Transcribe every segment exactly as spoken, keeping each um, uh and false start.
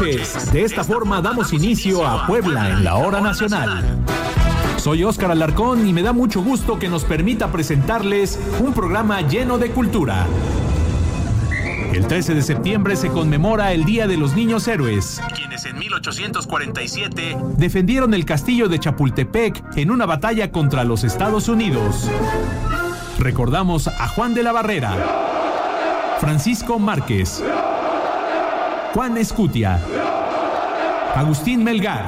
noches. De esta forma damos inicio a Puebla en la Hora Nacional. Soy Óscar Alarcón y me da mucho gusto que nos permita presentarles un programa lleno de cultura. El trece de septiembre se conmemora el Día de los Niños Héroes, quienes en mil ochocientos cuarenta y siete defendieron el castillo de Chapultepec en una batalla contra los Estados Unidos. Recordamos a Juan de la Barrera, Francisco Márquez, Juan Escutia, Agustín Melgar,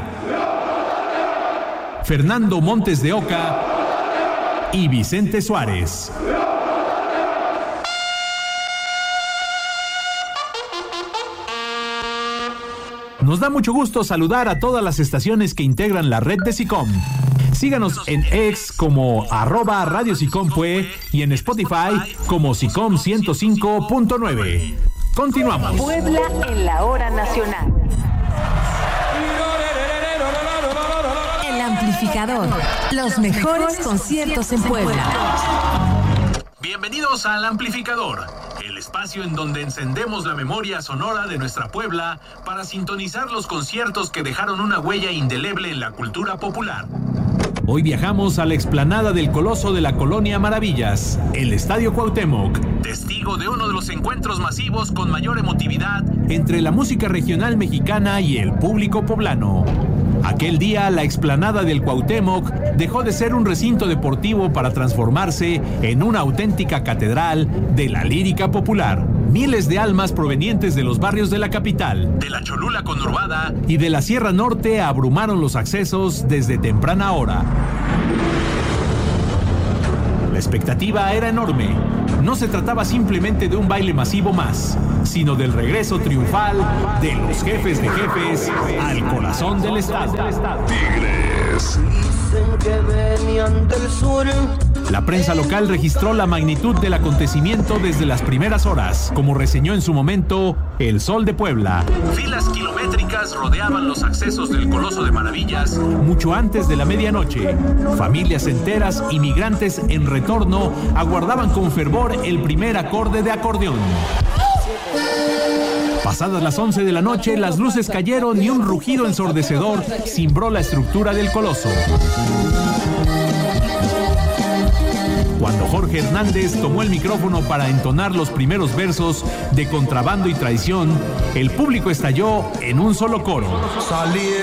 Fernando Montes de Oca y Vicente Suárez. Nos da mucho gusto saludar a todas las estaciones que integran la red de SICOM. Síganos en X como arroba Radio SICOM Pue y en Spotify como SICOM ciento cinco punto nueve. Continuamos. Puebla en la Hora Nacional. El Amplificador. Los mejores conciertos en Puebla. Bienvenidos al Amplificador, el espacio en donde encendemos la memoria sonora de nuestra Puebla para sintonizar los conciertos que dejaron una huella indeleble en la cultura popular. Hoy viajamos a la explanada del Coloso de la Colonia Maravillas, el Estadio Cuauhtémoc, testigo de uno de los encuentros masivos con mayor emotividad entre la música regional mexicana y el público poblano. Aquel día, la explanada del Cuauhtémoc dejó de ser un recinto deportivo para transformarse en una auténtica catedral de la lírica popular. Miles de almas provenientes de los barrios de la capital, de la Cholula conurbada y de la Sierra Norte abrumaron los accesos desde temprana hora. La expectativa era enorme. No se trataba simplemente de un baile masivo más, sino del regreso triunfal de los jefes de jefes al corazón del estado. Tigres. Dicen que venían del sur. La prensa local registró la magnitud del acontecimiento desde las primeras horas, como reseñó en su momento El Sol de Puebla. Filas kilométricas rodeaban los accesos del Coloso de Maravillas mucho antes de la medianoche. Familias enteras y migrantes en retorno aguardaban con fervor el primer acorde de acordeón. Pasadas las once de la noche, las luces cayeron y un rugido ensordecedor cimbró la estructura del Coloso. Cuando Jorge Hernández tomó el micrófono para entonar los primeros versos de Contrabando y Traición, el público estalló en un solo coro. Salí